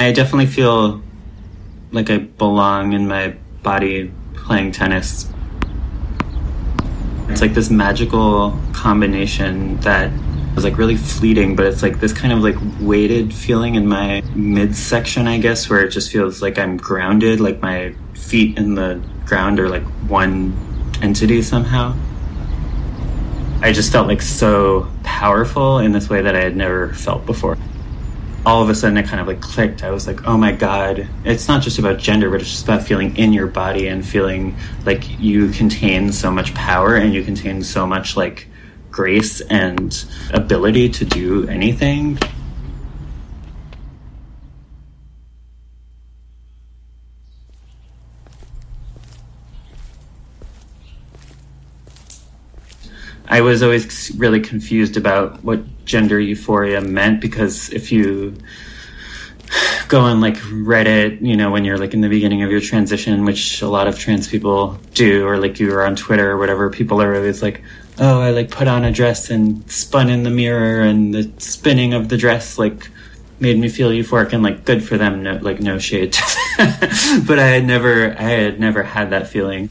I definitely feel like I belong in my body playing tennis. It's like this magical combination that is like really fleeting, but it's like this kind of like weighted feeling in my midsection, I guess, where it just feels like I'm grounded, like my feet in the ground are like one entity somehow. I just felt like so powerful in this way that I had never felt before. All of a sudden it kind of like clicked. I was like, oh my God, it's not just about gender, but it's just about feeling in your body and feeling like you contain so much power and you contain so much like grace and ability to do anything. I was always really confused about what gender euphoria meant, because if you go on like Reddit, you know, when you're like in the beginning of your transition, which a lot of trans people do, or like you are on Twitter or whatever, people are always like, oh, I like put on a dress and spun in the mirror and the spinning of the dress like made me feel euphoric, and like good for them, no, like no shade. But I had never had that feeling.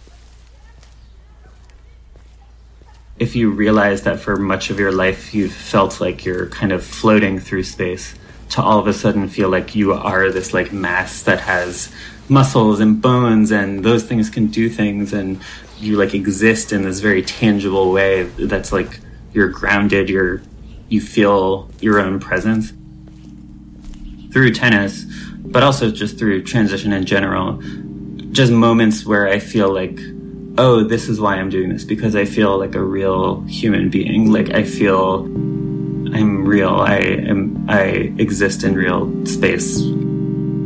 If you realize that for much of your life you've felt like you're kind of floating through space, to all of a sudden feel like you are this like mass that has muscles and bones and those things can do things, and you like exist in this very tangible way that's like you're grounded, you feel your own presence. Through tennis, but also just through transition in general, just moments where I feel like, oh, this is why I'm doing this, because I feel like a real human being. Like I feel I'm real. I exist in real space.